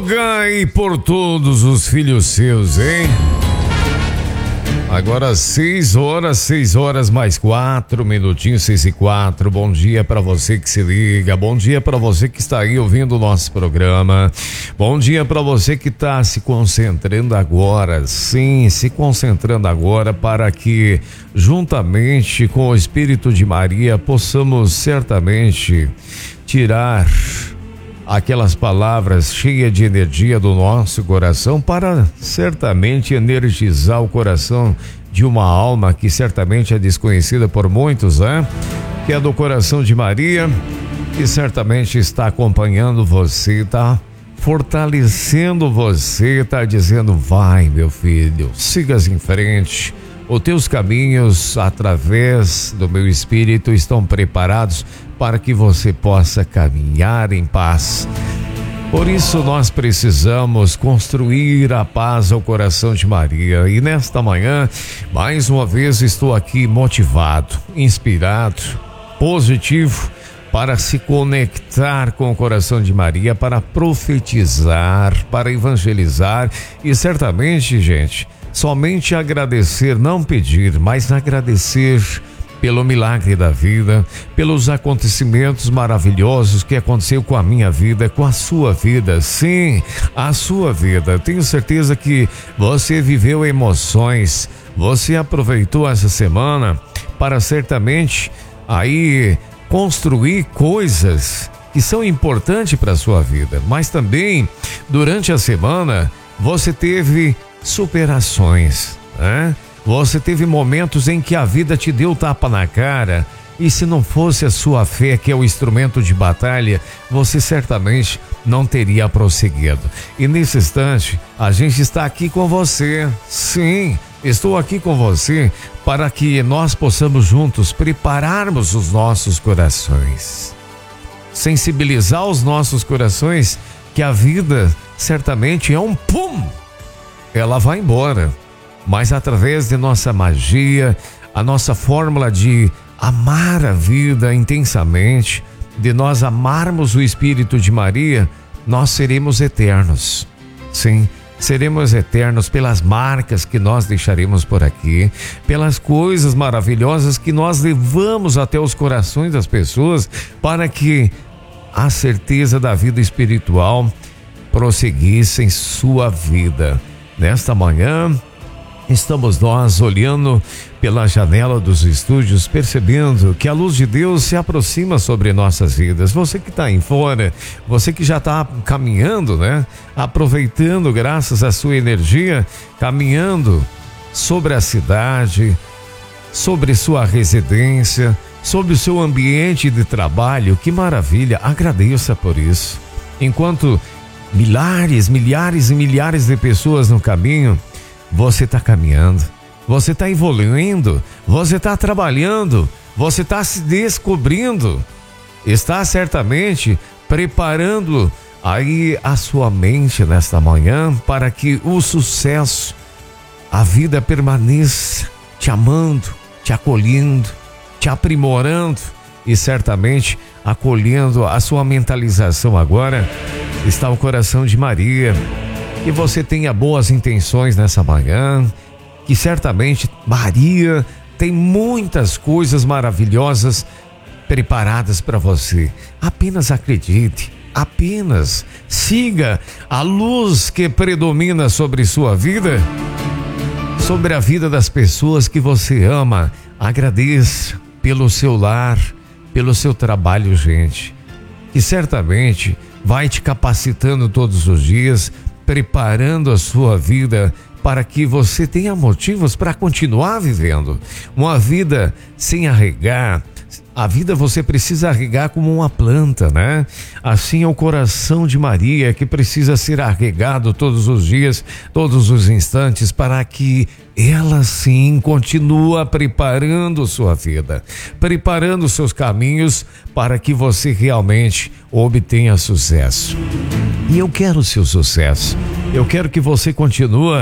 rogai por todos os filhos seus, hein? Agora 6 horas mais 4 minutinhos, 6:04. Bom dia para você que se liga, bom dia para você que está aí ouvindo o nosso programa, bom dia para você que está se concentrando agora, sim, se concentrando agora para que juntamente com o Espírito de Maria possamos certamente tirar aquelas palavras cheias de energia do nosso coração para certamente energizar o coração de uma alma que certamente é desconhecida por muitos, né? Que é do coração de Maria, que certamente está acompanhando você, tá fortalecendo você, tá dizendo: vai, meu filho, sigas em frente. Os teus caminhos, através do meu Espírito, estão preparados para que você possa caminhar em paz. Por isso nós precisamos construir a paz ao coração de Maria. E nesta manhã, mais uma vez, estou aqui motivado, inspirado, positivo, para se conectar com o coração de Maria, para profetizar, para evangelizar e certamente, gente, somente agradecer, não pedir, mas agradecer pelo milagre da vida, pelos acontecimentos maravilhosos que aconteceu com a minha vida, com a sua vida, sim, a sua vida. Tenho certeza que você viveu emoções, você aproveitou essa semana para certamente aí construir coisas que são importantes para a sua vida, mas também durante a semana você teve superações, né? Você teve momentos em que a vida te deu tapa na cara e se não fosse a sua fé, que é o instrumento de batalha, você certamente não teria prosseguido. E nesse instante, a gente está aqui com você. Sim, estou aqui com você para que nós possamos juntos prepararmos os nossos corações, sensibilizar os nossos corações que a vida certamente é um pum, ela vai embora. Mas através de nossa magia, a nossa fórmula de amar a vida intensamente, de nós amarmos o Espírito de Maria, nós seremos eternos. Sim, seremos eternos pelas marcas que nós deixaremos por aqui, pelas coisas maravilhosas que nós levamos até os corações das pessoas, para que a certeza da vida espiritual prosseguisse em sua vida. Nesta manhã, estamos nós olhando pela janela dos estúdios, percebendo que a luz de Deus se aproxima sobre nossas vidas. Você que está aí fora, você que já está caminhando, né? Aproveitando graças à sua energia, caminhando sobre a cidade, sobre sua residência, sobre o seu ambiente de trabalho. Que maravilha, agradeça por isso. Enquanto milhares e milhares de pessoas no caminho, você está caminhando, você está evoluindo, você está trabalhando, você está se descobrindo, está certamente preparando aí a sua mente nesta manhã para que o sucesso, a vida permaneça te amando, te acolhendo, te aprimorando e certamente acolhendo a sua mentalização. Agora está o coração de Maria. Que você tenha boas intenções nessa manhã, que certamente Maria tem muitas coisas maravilhosas preparadas para você. Apenas acredite, apenas siga a luz que predomina sobre sua vida, sobre a vida das pessoas que você ama. Agradeça pelo seu lar, pelo seu trabalho, gente, que certamente vai te capacitando todos os dias, preparando a sua vida para que você tenha motivos para continuar vivendo uma vida sem arregar. A vida você precisa arregar como uma planta, né? Assim é o coração de Maria, que precisa ser arregado todos os dias, todos os instantes, para que ela sim continua preparando sua vida, preparando seus caminhos para que você realmente obtenha sucesso. E eu quero o seu sucesso. Eu quero que você continue